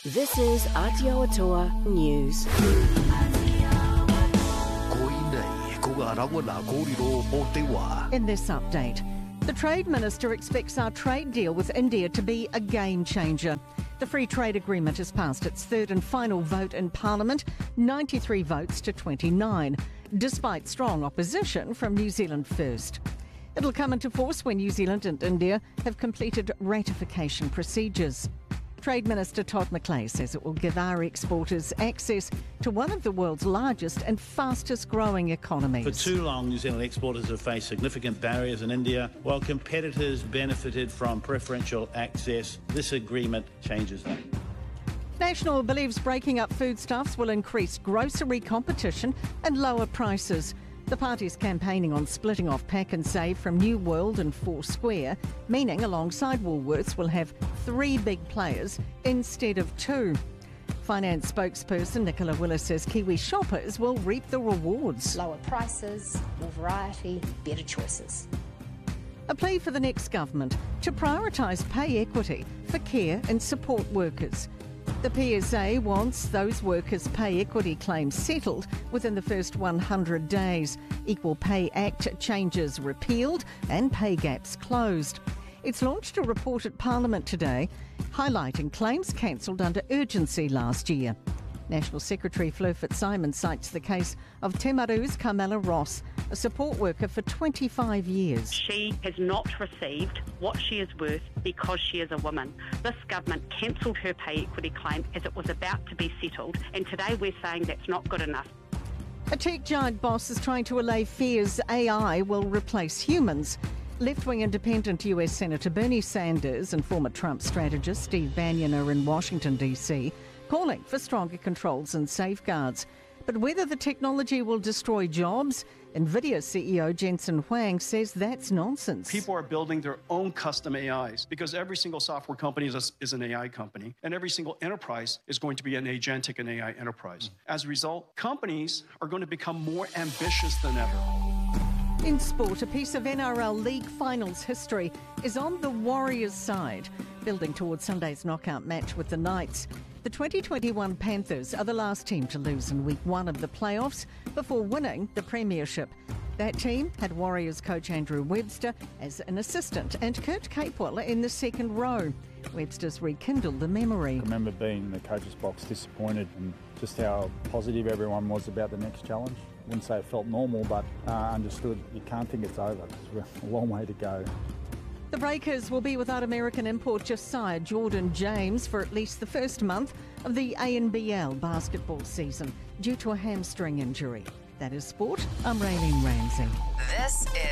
This is Aotearoa News. In this update, the Trade Minister expects our trade deal with India to be a game changer. The Free Trade Agreement has passed its third and final vote in Parliament, 93 votes to 29, despite strong opposition from New Zealand First. It'll come into force when New Zealand and India have completed ratification procedures. Trade Minister Todd McClay says it will give our exporters access to one of the world's largest and fastest growing economies. For too long, New Zealand exporters have faced significant barriers in India, while competitors benefited from preferential access. This agreement changes that. National believes breaking up foodstuffs will increase grocery competition and lower prices. The party's campaigning on splitting off Pack and Save from New World and Four Square, meaning alongside Woolworths will have 3 big players instead of 2. Finance spokesperson Nicola Willis says Kiwi shoppers will reap the rewards. Lower prices, more variety, better choices. A plea for the next government to prioritise pay equity for care and support workers. The PSA wants those workers' pay equity claims settled within the first 100 days. Equal Pay Act changes repealed and pay gaps closed. It's launched a report at Parliament today highlighting claims cancelled under urgency last year. National Secretary Fleur Fitzsimons cites the case of Te Maru's Carmela Ross, a support worker for 25 years. She has not received what she is worth because she is a woman. This government cancelled her pay equity claim as it was about to be settled, and today we're saying that's not good enough. A tech giant boss is trying to allay fears AI will replace humans. Left-wing independent US Senator Bernie Sanders and former Trump strategist Steve Bannon are in Washington, D.C., calling for stronger controls and safeguards. But whether the technology will destroy jobs, NVIDIA CEO Jensen Huang says that's nonsense. People are building their own custom AIs because every single software company is an AI company, and every single enterprise is going to be an agentic and AI enterprise. As a result, companies are going to become more ambitious than ever. In sport, a piece of NRL League Finals history is on the Warriors' side, building towards Sunday's knockout match with the Knights. The 2021 Panthers are the last team to lose in week 1 of the playoffs before winning the premiership. That team had Warriors coach Andrew Webster as an assistant and Kurt Capewell in the second row. Webster's rekindled the memory. I remember being in the coach's box disappointed and just how positive everyone was about the next challenge. I wouldn't say it felt normal, but understood you can't think it's over. It's a long way to go. The Breakers will be without American import Josiah Jordan James for at least the first month of the ANBL basketball season due to a hamstring injury. That is sport. I'm Raylene Ramsey. This is